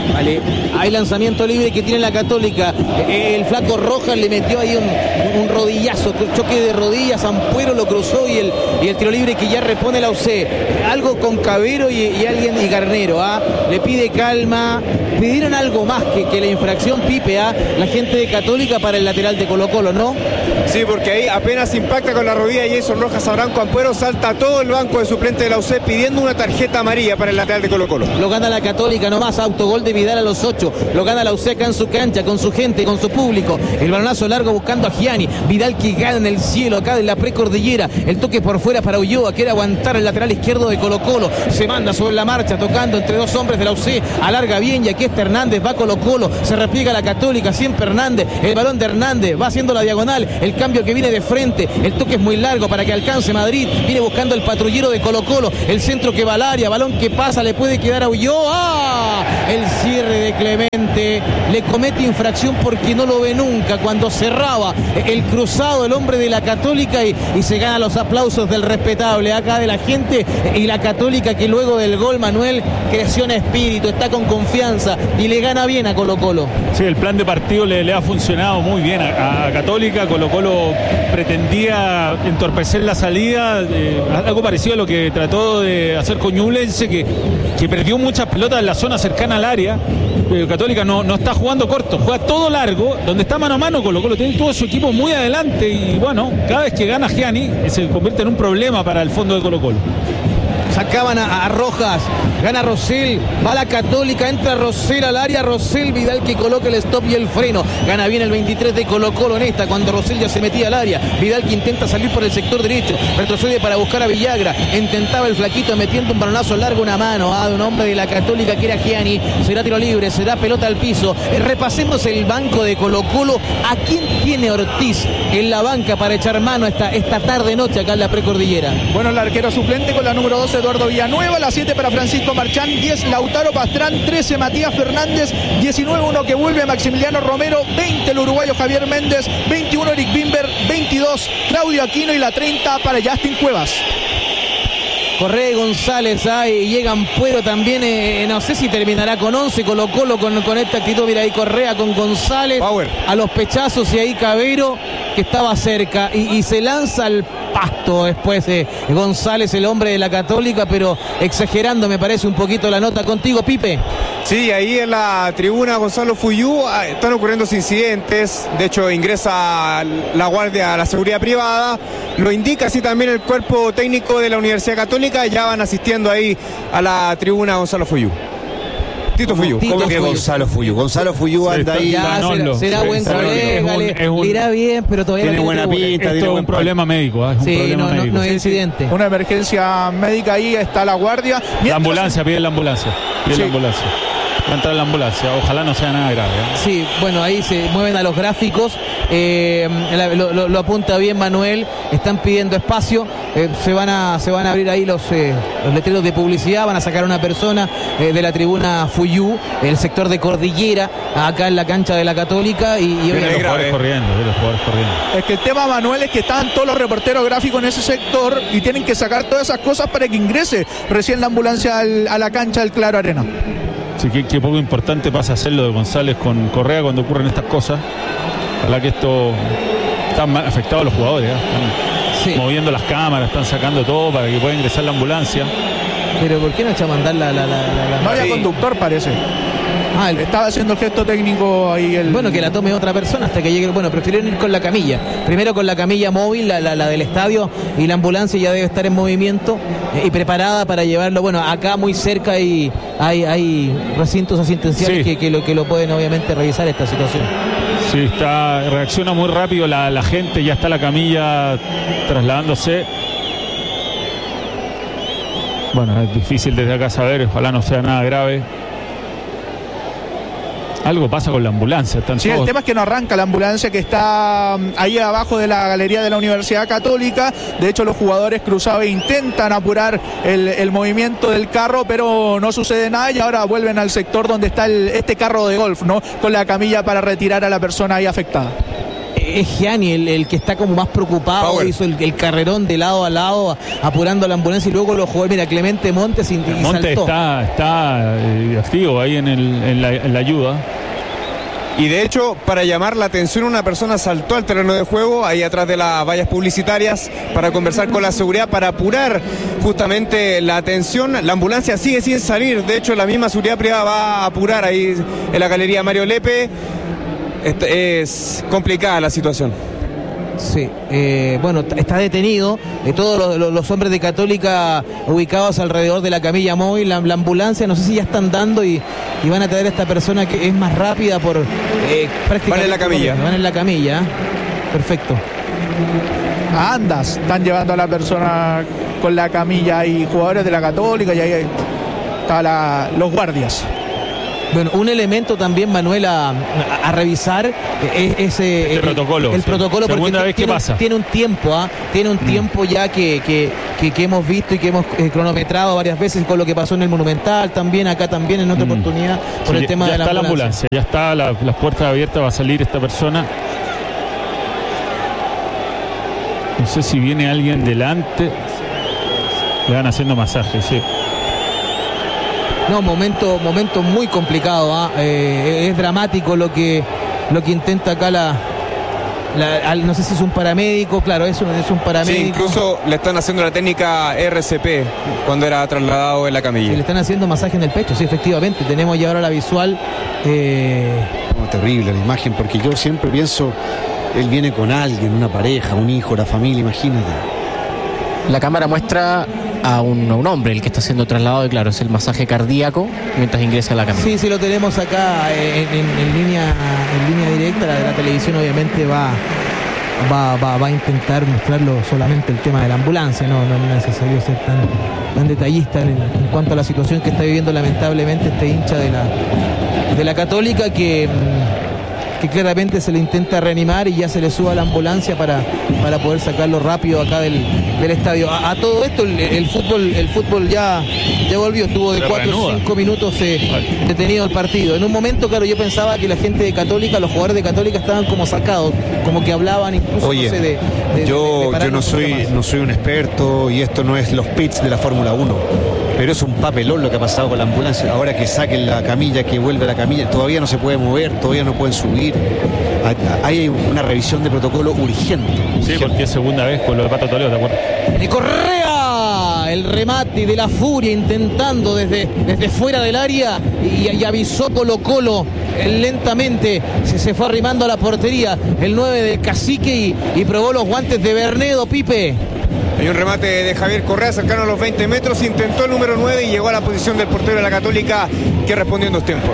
Vale, hay lanzamiento libre que tiene la Católica. El flaco Rojas le metió ahí un, un rodillazo, choque de rodillas, Ampuero lo cruzó y el, y el tiro libre que ya repone la U C. Algo con Cabero y, y alguien y Garnero, ¿ah? Le pide calma. Pidieron algo más que, que la infracción, Pipe, a ¿ah? la gente de Católica para el lateral de Colo-Colo, ¿no? Sí, porque ahí apenas impacta con la rodilla Jason Rojas a Branco Ampuero, salta todo el banco de suplente de la U C pidiendo una tarjeta amarilla para el lateral de Colo-Colo. Lo gana la Católica nomás, autogol de Vidal a los ocho. Lo gana la U C acá en su cancha, con su gente, con su público. El balonazo largo buscando a Gianni. Vidal que gana en el cielo acá de la precordillera. El toque por fuera para Ulloa, quiere aguantar el lateral izquierdo de Colo-Colo. Se manda sobre la marcha, tocando entre dos hombres de la U C. Alarga bien y aquí está Hernández, va Colo-Colo. Se repliega la Católica, siempre Hernández. El balón de Hernández va haciendo la diagonal. El cambio que viene de frente. El toque es muy largo para que alcance Madrid. Viene buscando el patrullero de Colo-Colo. El centro que va al área, balón que pasa, le puede quedar a Ulloa. El cierre de Clemente. Le comete infracción porque no lo ve nunca. Cuando cerraba el cruzado, el hombre de la Católica y, y se gana los aplausos del respetable acá de la gente. Y la Católica que luego del gol, Manuel, creció en espíritu, está con confianza y le gana bien a Colo-Colo. Sí, el plan de partido le, le ha funcionado muy bien a, a Católica. Colo-Colo pretendía entorpecer la salida, eh, algo parecido a lo que trató de hacer con Ñublense, que, que perdió muchas pelotas en la zona cercana al área. Eh, Católica no, no está jugando corto, juega todo largo, donde está mano a mano Colo-Colo, tiene todo su equipo muy adelante y bueno, cada vez que gana Gianni se convierte en un problema para el fondo de Colo-Colo. Sacaban a, a Rojas, gana Rosell, va la Católica, entra Rosell al área, Rosell, Vidal que coloca el stop y el freno, gana bien el veintitrés de Colo-Colo en esta, cuando Rosell ya se metía al área, Vidal que intenta salir por el sector derecho, retrocede para buscar a Villagra, intentaba el flaquito metiendo un balonazo largo, una mano, ah, de un hombre de la Católica que era Gianni, será tiro libre, será pelota al piso. Eh, repasemos el banco de Colo-Colo, ¿a quién tiene Ortiz en la banca para echar mano esta, esta tarde noche acá en la precordillera? Bueno, el arquero suplente con la número doce, Eduardo Villanueva, la siete para Francisco Marchán, diez Lautaro Pastrán, trece Matías Fernández, diecinueve uno que vuelve Maximiliano Romero, veinte el uruguayo Javier Méndez, veintiuno Eric Bimber, veintidós Claudio Aquino y la treinta para Justin Cuevas. Correa y González, ahí llega Ampuero también, eh, no sé si terminará con once, Colo-Colo con, con esta actitud, mira ahí Correa con González, Power. A los pechazos y ahí Cabero que estaba cerca y, y se lanza al pasto después de eh, González, el hombre de la Católica, pero exagerando me parece un poquito la nota. Contigo, Pipe. Sí, ahí en la tribuna Gonzalo Fuyú están ocurriendo incidentes, de hecho ingresa la guardia a la seguridad privada, lo indica así también el cuerpo técnico de la Universidad Católica, ya van asistiendo ahí a la tribuna Gonzalo Fuyú. Tito Fuyú. ¿Cómo que Fuyú? Gonzalo Fuyú? Gonzalo Fuyú anda ahí. Ya, será, será buen colega, le irá bien, pero todavía tiene no buena pinta. Esto tiene es buen un problema médico, ¿eh? Es un sí, problema no, médico. no, no es incidente. Una emergencia médica, ahí está la guardia. Mientras... La ambulancia, pide la ambulancia. Pide sí. la ambulancia. Va a entrar la ambulancia, ojalá no sea nada grave, ¿eh? Sí, bueno, ahí se mueven a los gráficos, eh, lo, lo, lo apunta bien Manuel, están pidiendo espacio, eh, se van a se van a abrir ahí los, eh, los letreros de publicidad, van a sacar a una persona eh, de la tribuna Fuyú, el sector de Cordillera, acá en la cancha de la Católica y, y los jugadores corriendo, los jugadores corriendo. Es que el tema, Manuel, es que están todos los reporteros gráficos en ese sector y tienen que sacar todas esas cosas para que ingrese recién la ambulancia al, a la cancha del Claro Arena. Sí, que, que poco importante pasa hacerlo de González con Correa cuando ocurren estas cosas. Ojalá que esto están afectados los jugadores, ¿eh? Están sí. moviendo las cámaras, están sacando todo para que pueda ingresar la ambulancia. Pero ¿por qué no echa a mandar la, la, la, la... No había sí. conductor, parece. Ah, el... estaba haciendo el gesto técnico ahí. El... Bueno, que la tome otra persona hasta que llegue. Bueno, prefirieron ir con la camilla. Primero con la camilla móvil, la, la, la del estadio, y la ambulancia ya debe estar en movimiento eh, y preparada para llevarlo. Bueno, acá muy cerca hay, hay, hay recintos asistenciales sí. que, que, lo, que lo pueden obviamente revisar esta situación. Sí, está, reacciona muy rápido la, la gente, ya está la camilla trasladándose. Bueno, es difícil desde acá saber, ojalá no sea nada grave. Algo pasa con la ambulancia. Están sí, todos... el tema es que no arranca la ambulancia, que está ahí abajo de la galería de la Universidad Católica. De hecho, los jugadores cruzados intentan apurar el, el movimiento del carro, pero no sucede nada y ahora vuelven al sector donde está el, este carro de golf, ¿no? Con la camilla para retirar a la persona ahí afectada. es Gianni el, el que está como más preocupado. Power. Hizo el, el carrerón de lado a lado, apurando a la ambulancia, y luego lo jugó, mira, Clemente Montes y, y Montes saltó. está, está eh, activo ahí en, el, en, la, en la ayuda. Y de hecho, para llamar la atención, una persona saltó al terreno de juego, ahí atrás de las vallas publicitarias, para conversar con la seguridad, para apurar justamente la atención. La ambulancia sigue sin salir, de hecho la misma seguridad privada va a apurar ahí en la galería Mario Lepe. Es complicada la situación. Sí, eh, bueno, está detenido eh, todos los, los, los hombres de Católica ubicados alrededor de la camilla móvil, la, la ambulancia, no sé si ya están dando y, y van a traer a esta persona que es más rápida por eh, prácticamente. Van en la camilla. Van en la camilla, perfecto. A Andas están llevando a la persona con la camilla y jugadores de la Católica, y ahí están la, los guardias. Bueno, un elemento también, Manuel, a, a revisar es ese el protocolo. El, el protocolo, sí. Segunda porque vez tiene, que pasa. tiene un tiempo, ¿ah? Tiene un mm. tiempo ya que, que, que, que hemos visto y que hemos eh, cronometrado varias veces con lo que pasó en el Monumental, también acá también en otra mm. oportunidad, por sí, el tema de la ambulancia. Ya está la ambulancia, ya está la, las puertas abiertas, va a salir esta persona. No sé si viene alguien delante. Le van haciendo masajes, sí. No, momento, momento muy complicado, ¿ah? eh, es dramático lo que, lo que intenta acá la, la, no sé si es un paramédico, claro, es un, es un paramédico. Sí, incluso le están haciendo la técnica R C P cuando era trasladado en la camilla. Y le están haciendo masaje en el pecho, sí, efectivamente. Tenemos ya ahora la visual. Eh... No, terrible la imagen, porque yo siempre pienso, él viene con alguien, una pareja, un hijo, la familia, imagínate. La cámara muestra a un, a un hombre el que está siendo trasladado, y claro, es el masaje cardíaco mientras ingresa a la camilla. Sí, sí, lo tenemos acá en, en, en, línea, en línea directa. La, la televisión obviamente va, va, va, va a intentar mostrarlo solamente el tema de la ambulancia, no, no es necesario ser tan, tan detallista en, en cuanto a la situación que está viviendo lamentablemente este hincha de la, de la Católica, que... que claramente se le intenta reanimar y ya se le suba a la ambulancia para, para poder sacarlo rápido acá del, del estadio. A, a todo esto el, el fútbol el fútbol ya, ya volvió, estuvo de cuatro o cinco minutos eh, detenido el partido. En un momento, claro, yo pensaba que la gente de Católica, los jugadores de Católica estaban como sacados, como que hablaban incluso. Oye, no sé, de, de, yo, de, de yo no soy, no soy un experto y esto no es los pits de la Fórmula uno. Pero es un papelón lo que ha pasado con la ambulancia. Ahora que saquen la camilla, que vuelve la camilla, todavía no se puede mover, todavía no pueden subir. Hay una revisión de protocolo urgente. Sí, porque es segunda vez con lo de Pato Toledo, ¿te acuerdas? De Correa, el remate de la Furia intentando desde, desde fuera del área y, y avisó Colo Colo lentamente, se, se fue arrimando a la portería el nueve del Cacique y, y probó los guantes de Bernedo, Pipe. Hay un remate de Javier Correa cercano a los veinte metros, intentó el número nueve y llegó a la posición del portero de la Católica, que respondió en dos tiempos.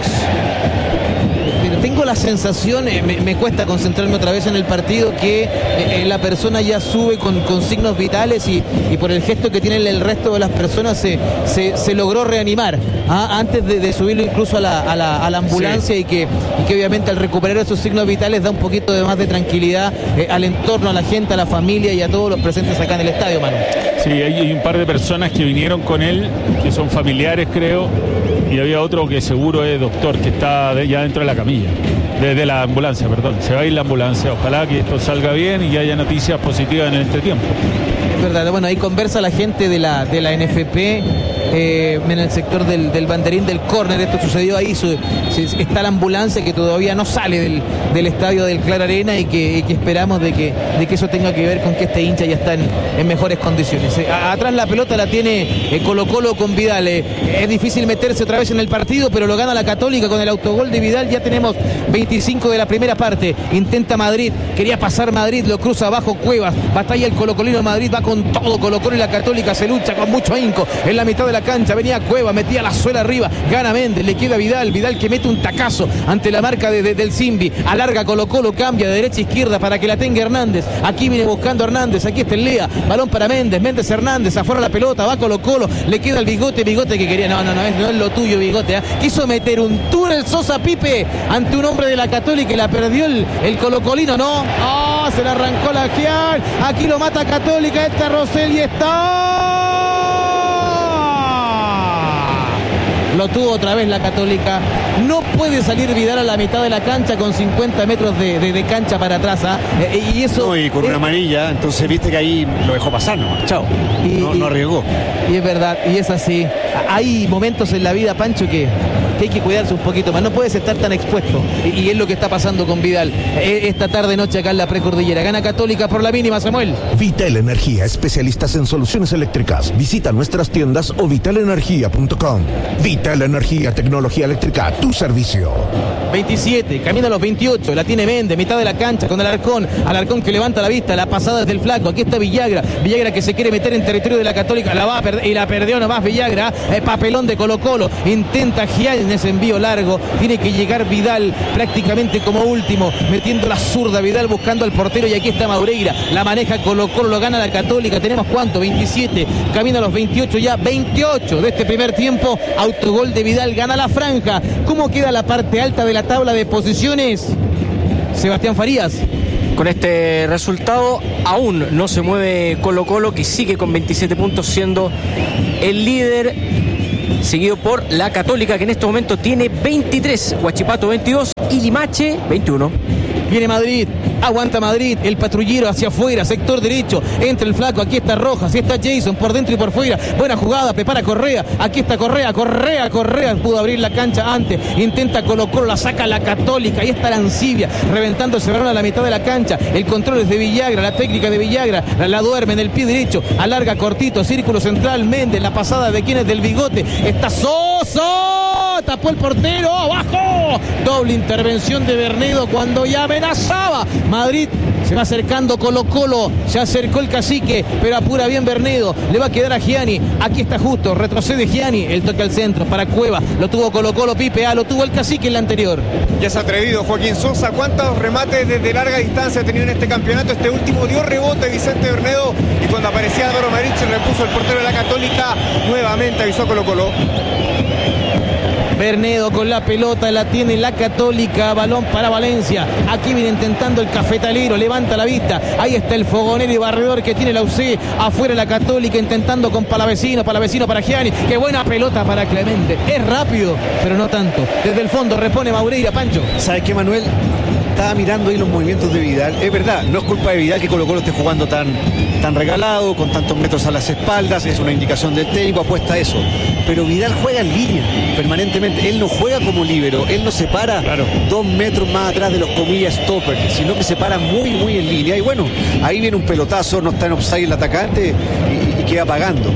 Pero tengo la sensación, eh, me, me cuesta concentrarme otra vez en el partido, que eh, la persona ya sube con, con signos vitales y, y por el gesto que tienen el resto de las personas se, se, se logró reanimar, ¿ah? Antes de, de subirlo incluso a la, a la, a la ambulancia, sí. y, que, y que obviamente al recuperar esos signos vitales da un poquito de más de tranquilidad eh, al entorno, a la gente, a la familia y a todos los presentes acá en el estadio, Manu. Sí, hay, hay un par de personas que vinieron con él, que son familiares, creo, y había otro que seguro es doctor, que está de, ya dentro de la camilla, desde de la ambulancia, perdón. Se va a ir la ambulancia, ojalá que esto salga bien y que haya noticias positivas en este tiempo. Es verdad, bueno, ahí conversa la gente de la, de la N F P eh, en el sector del, del banderín del córner. Esto sucedió ahí, su, se, está la ambulancia que todavía no sale del, del estadio del Clara Arena y que, y que esperamos de que, de que eso tenga que ver con que este hincha ya está en, en mejores condiciones. Eh, a, atrás la pelota la tiene eh, Colo Colo con Vidal. Eh, es difícil meterse otra vez en el partido, pero lo gana la Católica con el autogol de Vidal. Ya tenemos veinticinco de la primera parte. Intenta Madrid, quería pasar Madrid, lo cruza abajo Cuevas, batalla el colocolino Madrid, va con todo Colo Colo y la Católica se lucha con mucho ahínco en la mitad de la cancha. Venía Cueva, metía la suela arriba, gana Méndez, le queda Vidal, Vidal que mete un tacazo ante la marca de, de, del Simbi, alarga Colo Colo, cambia de derecha a izquierda para que la tenga Hernández. Aquí viene buscando Hernández, aquí está el Lea, balón para Méndez, Méndez Hernández, afuera la pelota, va Colo Colo, le queda el Bigote, Bigote que quería, no, no, no es, no es lo tuyo, Bigote, ¿eh? Quiso meter un túnel Sosa Pipe ante un hombre de la Católica y la perdió el, el colocolino, no, oh, se la arrancó la Gial, aquí lo mata Católica, esta Rosell y está lo tuvo otra vez la Católica. No puede salir Vidal a la mitad de la cancha con cincuenta metros de, de, de cancha para atrás. ¿ah? Eh, y eso. No, y con es, una amarilla, entonces viste que ahí lo dejó pasar, ¿no? Chao. Y, no, y, no arriesgó. Y es verdad, y es así. Hay momentos en la vida, Pancho, que, que hay que cuidarse un poquito más. No puedes estar tan expuesto. Y, y es lo que está pasando con Vidal. Esta tarde noche acá en la Precordillera. Gana Católica por la mínima, Samuel. Vital Energía, especialistas en soluciones eléctricas. Visita nuestras tiendas o vital energía punto com. Vital Energía, tecnología eléctrica a tu servicio. veintisiete, camina a los veintiocho, la tiene Méndez, mitad de la cancha con Alarcón. Alarcón que levanta la vista, la pasada desde el flaco. Aquí está Villagra. Villagra que se quiere meter en territorio de la Católica. La va a perder y la perdió nomás Villagra. Eh, papelón de Colo Colo. Intenta Giannis, envío largo. Tiene que llegar Vidal prácticamente como último, metiendo la zurda. Vidal buscando al portero y aquí está Maureira. La maneja Colo Colo, lo gana la Católica. Tenemos cuánto, veintisiete, camina a los veintiocho ya, veintiocho de este primer tiempo. Autogol de Vidal, gana la franja. ¿Cómo queda la parte alta de la tabla de posiciones? Sebastián Farías. Con este resultado aún no se mueve Colo Colo, que sigue con veintisiete puntos siendo el líder, seguido por la Católica, que en este momento tiene veintitrés, Huachipato veintidós y Limache veintiuno. Viene Madrid, aguanta Madrid, el patrullero hacia afuera, sector derecho, entra el flaco, aquí está Rojas, aquí está Jason, por dentro y por fuera, buena jugada, prepara Correa, aquí está Correa, Correa, Correa, pudo abrir la cancha antes, intenta Colo Colo, la saca la Católica, ahí está Arancibia, reventando ese balón a la mitad de la cancha, el control es de Villagra, la técnica de Villagra, la, la duerme en el pie derecho, alarga cortito, círculo central, Méndez, la pasada de quien es del bigote, está Soso, tapó el portero, abajo, doble intervención de Bernedo cuando ya amenazaba. Madrid se va acercando Colo Colo, se acercó el cacique, pero apura bien Bernedo, le va a quedar a Gianni, aquí está justo, retrocede Gianni, el toque al centro para Cueva, lo tuvo Colo Colo, Pipe, ah, lo tuvo el cacique en la anterior. Ya se ha atrevido Joaquín Sosa, cuántos remates desde larga distancia ha tenido en este campeonato, este último dio rebote Vicente Bernedo y cuando aparecía Álvaro Madrid se repuso el portero de la Católica, nuevamente avisó Colo Colo. Bernedo con la pelota, la tiene la Católica, balón para Valencia, aquí viene intentando el cafetalero, levanta la vista, ahí está el fogonero y barredor que tiene la U C, afuera la Católica intentando con Palavecino, Palavecino para Gianni, qué buena pelota para Clemente, es rápido, pero no tanto, desde el fondo repone Maureira, Pancho. ¿Sabes qué, Manuel? Estaba mirando ahí los movimientos de Vidal. Es verdad, no es culpa de Vidal que Colo Colo esté jugando tan, tan regalado, con tantos metros a las espaldas, es una indicación del técnico, apuesta a eso. Pero Vidal juega en línea permanentemente, él no juega como líbero, él no se para claro. dos metros más atrás de los comillas stopper, sino que se para muy, muy en línea. Y bueno, ahí viene un pelotazo, no está en offside el atacante y, y queda pagando.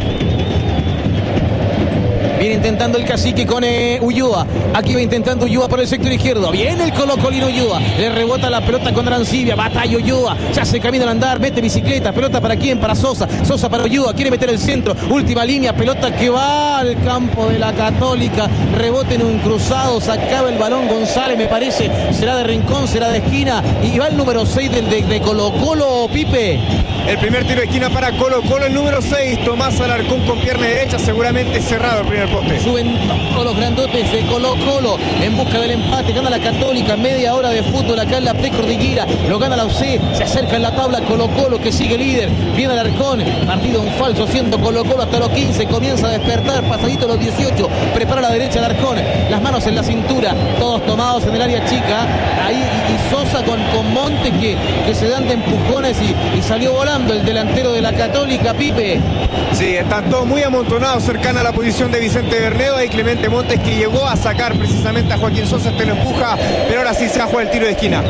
Viene intentando el cacique con eh, Ulloa. Aquí va intentando Ulloa por el sector izquierdo. Viene el colocolino Ulloa. Le rebota la pelota con Arancibia. Batalla Ulloa. Ya se camina al andar. Mete bicicleta. Pelota para quién? Para Sosa. Sosa para Ulloa. Quiere meter el centro. Última línea. Pelota que va al campo de la Católica. Rebote en un cruzado. Sacaba el balón González, me parece. Será de rincón, será de esquina. Y va el número seis del de, de Colo Colo, Pipe. El primer tiro de esquina para Colo Colo. El número seis, Tomás Alarcón con pierna derecha. Seguramente cerrado el primer poste. Suben todos los grandotes de Colo Colo en busca del empate. Gana la Católica, media hora de fútbol acá en la Precordillera. Lo gana la U C, se acerca en la tabla Colo Colo que sigue líder. Viene Alarcón, partido un falso siendo Colo Colo hasta los quince. Comienza a despertar, pasadito los dieciocho. Prepara la derecha Alarcón, las manos en la cintura. Todos tomados en el área chica. Ahí y, y Sosa con, con Montes que, que se dan de empujones y, y salió volando el delantero de la Católica, Pipe. Sí, están todos muy amontonados cercana a la posición de Vicente Bernedo. Y Clemente Montes que llegó a sacar precisamente a Joaquín Sosa, este lo empuja, pero ahora sí se juega el tiro de esquina.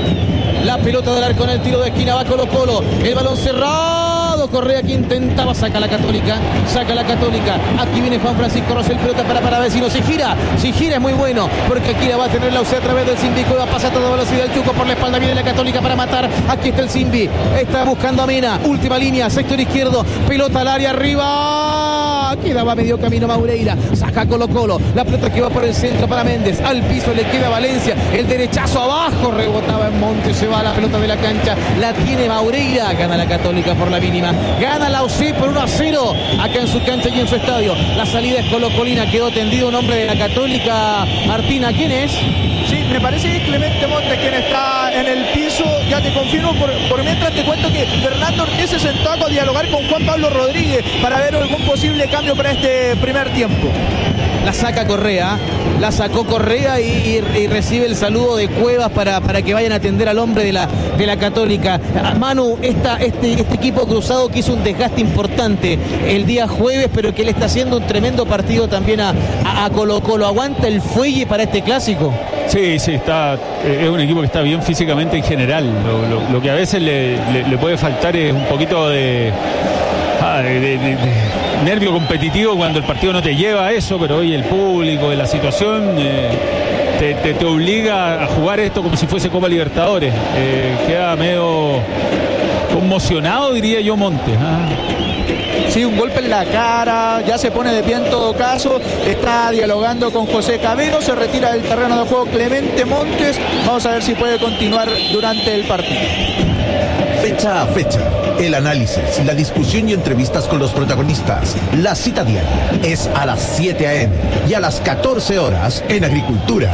La pelota del arco en el tiro de esquina va Colo Colo, el balón cerrado, Correa que intentaba, saca la Católica, saca la Católica, aquí viene Juan Francisco Rosell, pelota para Palavecino, si gira, si gira es muy bueno, porque aquí la va a tener la U C a través del Simbi, va a pasar a toda velocidad el Chuco por la espalda, viene la Católica para matar, aquí está el Simbi, está buscando a Mena, última línea, sector izquierdo, pelota al área arriba, aquí la va medio camino Maureira, saca Colo Colo, la pelota que va por el centro para Méndez, al piso le queda Valencia, el derechazo abajo, rebotaba en Montes, se va la pelota de la cancha, la tiene Maureira, gana la Católica por la mínima, gana la U C por uno a cero, acá en su cancha y en su estadio, la salida es colocolina, quedó tendido un hombre de la Católica, Martina, ¿quién es? Sí, me parece que es Clemente Montes quien está en el piso, ya te confirmo, por, por mientras te cuento que Fernando Ortiz se sentó a dialogar con Juan Pablo Rodríguez para ver algún posible cambio para este primer tiempo. La saca Correa, la sacó Correa y, y, y recibe el saludo de Cuevas para, para que vayan a atender al hombre de la, de la Católica. Manu, esta, este, este equipo cruzado que hizo un desgaste importante el día jueves, pero que le está haciendo un tremendo partido también a, a, a Colo Colo. ¿Aguanta el fuelle para este clásico? Sí, sí, está, es un equipo que está bien físicamente en general. Lo, lo, lo que a veces le, le, le puede faltar es un poquito de, de, de, de nervio competitivo cuando el partido no te lleva a eso, pero hoy el público, la situación eh, te, te, te obliga a jugar esto como si fuese Copa Libertadores. Eh, queda medio conmocionado, diría yo, Montes. ¿Ah? Sí, un golpe en la cara, ya se pone de pie en todo caso, está dialogando con José Cabero, se retira del terreno de juego Clemente Montes, vamos a ver si puede continuar durante el partido. Fecha a fecha, el análisis, la discusión y entrevistas con los protagonistas. La cita diaria es a las siete a eme y a las catorce horas en Agricultura.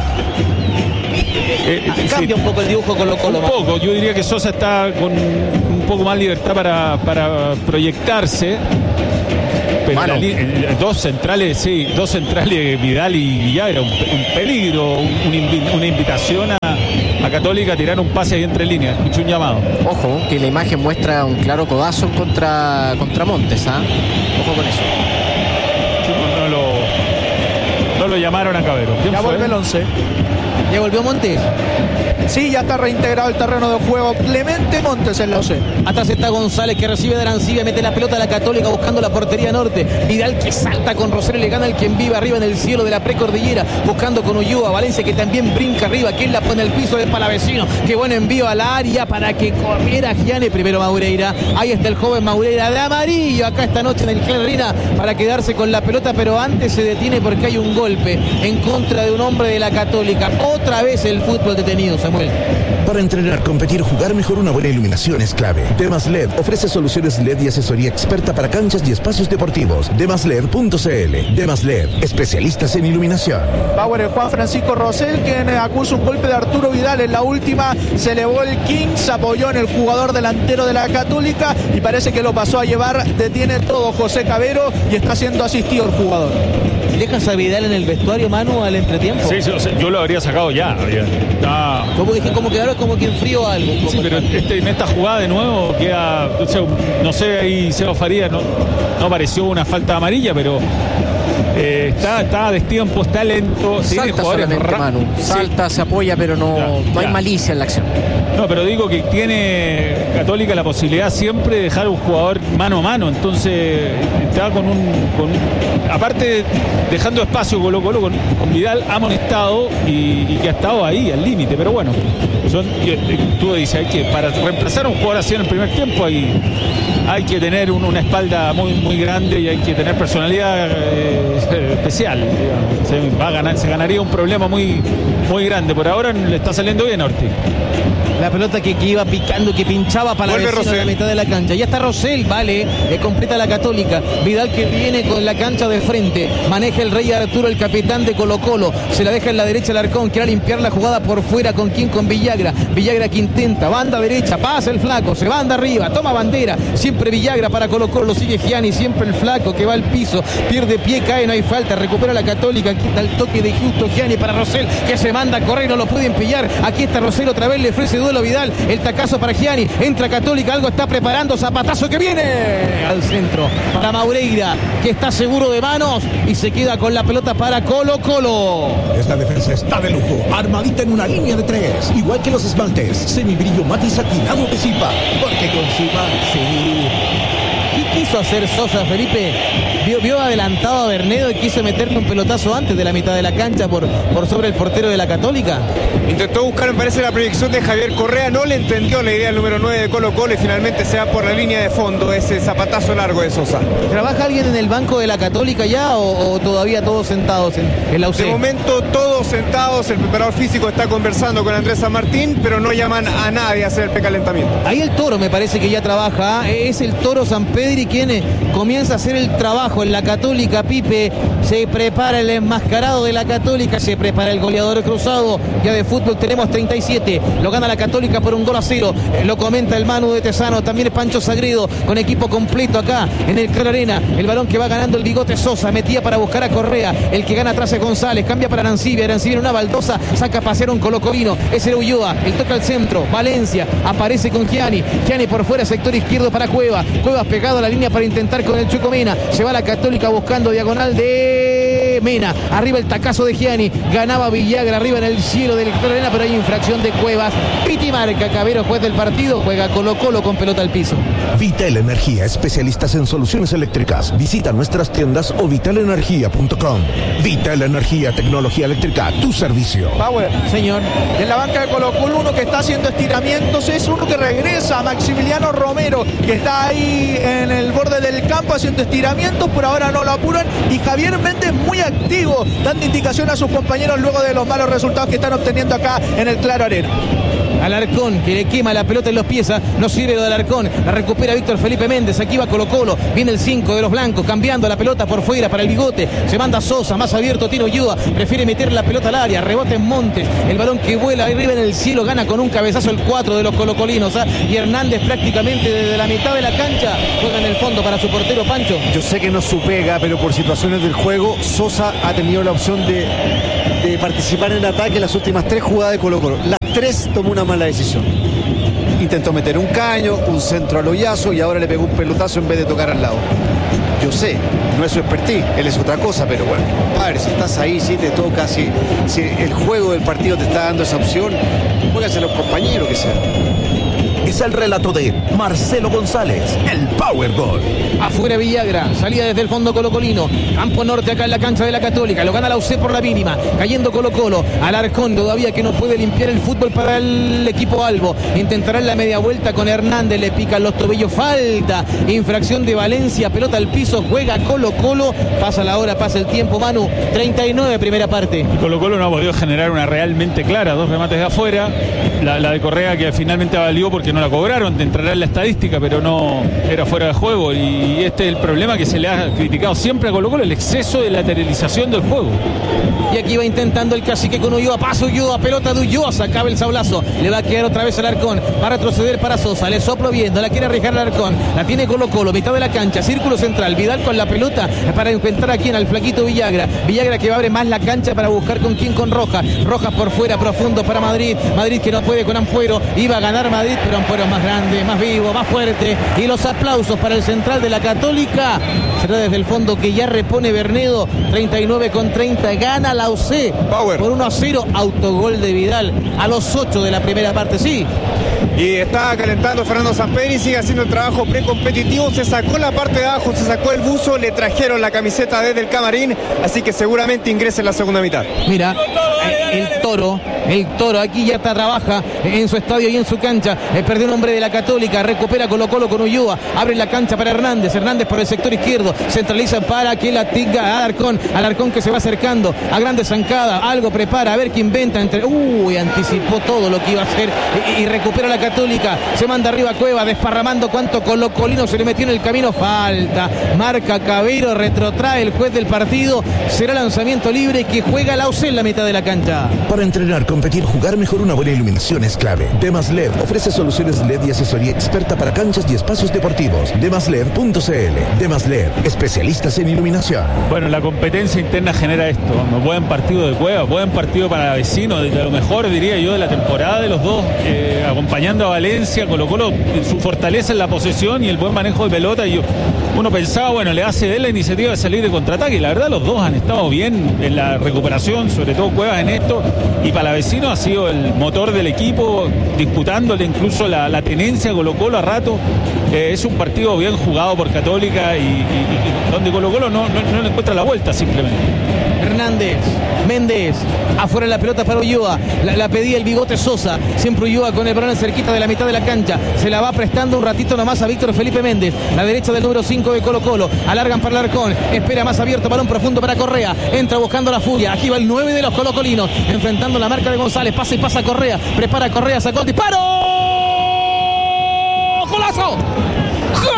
Eh, eh, Cambia sí, un poco el dibujo Colo Colo. Un poco, yo diría que Sosa está con un poco más libertad para, para proyectarse. Pero la, dos centrales, sí, dos centrales, Vidal y Villagra, un, un peligro, un, una invitación a, a Católica a tirar un pase ahí entre líneas, escuché un llamado. Ojo, que la imagen muestra un claro codazo contra, contra Montes, ¿ah? ¿eh? Ojo con eso. No, no, lo, no lo llamaron a Cabero. Ya vuelve el once. ¿Ya volvió Montes? Sí, ya está reintegrado el terreno de juego Clemente Montes en la O C. Atrás está González que recibe de Arancibia, mete la pelota a la Católica buscando la portería norte. Vidal que salta con Rosero, le gana el quien vive arriba en el cielo de la precordillera, buscando con Ulloa. Valencia que también brinca arriba, quien la pone el piso del Palavecino. Qué buen envío al área para que corriera Gianni. Primero Maureira, ahí está el joven Maureira de amarillo acá esta noche en el Clarina para quedarse con la pelota, pero antes se detiene porque hay un golpe en contra de un hombre de la Católica. Otra vez el fútbol detenido, Samuel. Para entrenar, competir, jugar mejor, una buena iluminación es clave. Demas L E D ofrece soluciones L E D y asesoría experta para canchas y espacios deportivos. demas led punto cl. Demas L E D, especialistas en iluminación. Power el Juan Francisco Rosell, quien acusa un golpe de Arturo Vidal en la última. Se elevó el King, se apoyó en el jugador delantero de la Católica y parece que lo pasó a llevar. Detiene todo José Cabero y está siendo asistido el jugador. ¿Dejas a Vidal en el vestuario, Manu, al entretiempo? Sí, sí, yo lo habría sacado ya. Ah. Como dije, como quedaron como que enfrió algo. Sí, pero este, en esta jugada de nuevo queda, o sea, no sé, ahí Seba Farías no, no pareció una falta amarilla, pero eh, está, está a destiempo, está lento. Salta solamente, Manu. Salta, sí. Se apoya, pero no, ya, no hay ya. malicia en la acción. No, pero digo que tiene Católica la posibilidad siempre de dejar un jugador mano a mano, entonces está con un... Con, aparte, dejando espacio Colo Colo con, con Vidal amonestado y, y que ha estado ahí al límite, pero bueno, son, tú dices, hay que, para reemplazar a un jugador así en el primer tiempo hay, hay que tener un, una espalda muy, muy grande y hay que tener personalidad eh, especial, se, va a ganar, se ganaría un problema muy, muy grande. Por ahora le está saliendo bien a Ortiz. La pelota que, que iba picando, que pinchaba para la vecina de la mitad de la cancha. Ya está Rosell, vale, eh, completa la Católica. Vidal que viene con la cancha de frente. Maneja el Rey Arturo, el capitán de Colo Colo. Se la deja en la derecha el Arcón. Quiere limpiar la jugada por fuera. ¿Con quién? Con Villagra. Villagra que intenta. Banda derecha. Pasa el flaco. Se banda arriba. Toma bandera. Siempre Villagra para Colo Colo. Lo sigue Gianni. Siempre el flaco que va al piso. Pierde pie, cae, no hay falta. Recupera la Católica. Quita el toque de justo Gianni para Rosell, que se manda a correr. No lo pueden pillar. Aquí está Rosell otra vez. Le ofrece duelo a Vidal. El tacazo para Gianni. Entra Católica. Algo está preparando. Zapatazo que viene al centro para Maureira, que está seguro de manos y se queda con la pelota para Colo Colo. Esta defensa está de lujo, armadita en una línea de tres, igual que los esmaltes, semibrillo mate satinado de Zipa, porque con Zipa, sí. ¿Qué quiso hacer Sosa, Felipe? Vio, vio adelantado a Bernedo y quiso meterle un pelotazo antes de la mitad de la cancha por, por sobre el portero de la Católica. Intentó buscar, me parece, la proyección de Javier Correa, no le entendió la idea del número nueve de Colo Colo y finalmente se va por la línea de fondo, ese zapatazo largo de Sosa. ¿Trabaja alguien en el banco de la Católica ya o, o todavía todos sentados en, en la U C? De momento todos sentados, el preparador físico está conversando con Andrés San Martín, pero no llaman a nadie a hacer el precalentamiento. Ahí el Toro me parece que ya trabaja, es el Toro San Pedri quien comienza a hacer el trabajo en la Católica. Pipe, Se prepara el enmascarado de la Católica, se prepara el goleador cruzado. Ya de fútbol tenemos treinta y siete. Lo gana la Católica por un gol a cero. Eh, lo comenta el Manu de Tesano. También es Pancho Sagredo con equipo completo acá en el Claro Arena. El balón que va ganando el Bigote Sosa. Metía para buscar a Correa. El que gana atrás es González. Cambia para Arancibia. Arancibia en una baldosa. Saca a pasear un colocolino. Ese era Ulloa. El toca al centro. Valencia. Aparece con Gianni. Gianni por fuera, sector izquierdo para Cueva. Cuevas pegado a la línea para intentar con el Chuco Mena. Se va la Católica buscando diagonal de Mena. Arriba el tacazo de Gianni. Ganaba Villagra arriba en el cielo del Claro Arena, pero hay infracción de Cuevas. Piti marca. Cabero, juez del partido. Juega Colo Colo con pelota al piso. Vital Energía, especialistas en soluciones eléctricas. Visita nuestras tiendas o vital energía punto com. Vital Energía, tecnología eléctrica, tu servicio. Power. Señor. En la banca de Colo Colo, uno que está haciendo estiramientos es uno que regresa, Maximiliano Romero, que está ahí en el borde del campo haciendo estiramientos, por ahora no lo apuran, y Javier Méndez muy activo, dando indicación a sus compañeros luego de los malos resultados que están obteniendo acá en el Claro Arena. Alarcón, que le quema la pelota en los pies, no sirve de Alarcón, la recupera Víctor Felipe Méndez, aquí va Colo Colo, viene el cinco de los blancos, cambiando la pelota por fuera para el Bigote, se manda Sosa, más abierto Tino Ulloa, prefiere meter la pelota al área, rebote en Montes, el balón que vuela arriba en el cielo, gana con un cabezazo el cuatro de los colocolinos, ¿eh? Y Hernández prácticamente desde la mitad de la cancha, juega en el fondo para su portero Pancho. Yo sé que no su pega, pero por situaciones del juego, Sosa ha tenido la opción de, de participar en el ataque en las últimas tres jugadas de Colo Colo. Las tres tomó una mala decisión. Intentó meter un caño, un centro al hoyazo y ahora le pegó un pelotazo en vez de tocar al lado. Yo sé, no es su expertise, él es otra cosa, pero bueno, padre, si estás ahí, si te toca, si, si el juego del partido te está dando esa opción, juégase a los compañeros que sea. Es el relato de Marcelo González, el Powerball. Afuera Villagra, salía desde el fondo colocolino, campo norte acá en la cancha de la Católica, lo gana la U C por la mínima, cayendo Colo Colo, Alarcón todavía que no puede limpiar el fútbol para el equipo albo, intentará la media vuelta con Hernández, le pican los tobillos, falta, infracción de Valencia, pelota al piso, juega Colo Colo, pasa la hora, pasa el tiempo, Manu, treinta y nueve primera parte. Colo Colo no ha podido generar una realmente clara, dos remates de afuera, la, la de Correa que finalmente valió porque no la cobraron, entrará en la estadística, pero no era fuera de juego, y este es el problema que se le ha criticado siempre a Colo Colo, el exceso de lateralización del juego. Y aquí va intentando el cacique con Ulloa, paso Ulloa, pelota de Ulloa, sacaba el sablazo, le va a quedar otra vez al Alarcón, va a retroceder para Sosa, le soplo viendo, la quiere arriesgar al Alarcón, la tiene Colo Colo, mitad de la cancha, círculo central, Vidal con la pelota para enfrentar aquí en al flaquito Villagra, Villagra que va a abrir más la cancha para buscar con quién, con Rojas, Rojas por fuera, profundo para Madrid, Madrid que no puede con Ampuero, iba a ganar Madrid, pero Ampuero es más grande, más vivo, más fuerte, y los aplausos para el central de la Católica, será desde el fondo que ya repone Bernedo, treinta y nueve con treinta, gana la U C Power. Por uno a cero, autogol de Vidal a los ocho de la primera parte, sí. Y está calentando Fernando Sampedri, sigue haciendo el trabajo precompetitivo, se sacó la parte de abajo, se sacó el buzo, le trajeron la camiseta desde el camarín, así que seguramente ingresa en la segunda mitad. Mira, el toro, el toro aquí ya está, trabaja en su estadio y en su cancha, eh, perdió un hombre de la Católica, recupera Colo Colo con Ulloa, abre la cancha para Hernández, Hernández por el sector izquierdo, centraliza para que la tenga Alarcón, Alarcón que se va acercando a grande zancada, algo prepara, a ver qué inventa, entre, uy, anticipó todo lo que iba a hacer y, y recupera la Católica, se manda arriba Cueva, desparramando cuánto colocolino se le metió en el camino, falta, marca Cabero, retrotrae el juez del partido, será lanzamiento libre que juega la U C en la mitad de la cancha. Para entrenar, competir, jugar mejor, una buena iluminación es clave. Demas L E D ofrece soluciones L E D y asesoría experta para canchas y espacios deportivos. demas led punto c l. Demas L E D, especialistas en iluminación. Bueno, la competencia interna genera esto. Buen partido de Cueva, buen partido para Vecino, de lo mejor diría yo de la temporada de los dos, eh, acompañando a Valencia, Colo Colo, su fortaleza en la posesión y el buen manejo de pelota. Y yo, uno pensaba, bueno, le hace de él la iniciativa de salir de contraataque, y la verdad los dos han estado bien en la recuperación, sobre todo Cuevas en esto, y para Vecino ha sido el motor del equipo, disputándole incluso la, la tenencia a Colo Colo a rato. Eh, es un partido bien jugado por Católica y, y, y donde Colo Colo no, no, no le encuentra la vuelta simplemente. Hernández, Méndez, afuera la pelota para Ulloa, la, la pedía el Bigote Sosa, siempre Ulloa con el balón cerquita de la mitad de la cancha, se la va prestando un ratito nomás a Víctor Felipe Méndez, la derecha del número cinco de Colo Colo, alargan para Alarcón, espera más abierto, balón profundo para Correa, entra buscando la furia, aquí va el nueve de los colocolinos, enfrentando la marca de González, pasa y pasa Correa, prepara Correa, sacó el disparo, ¡golazo!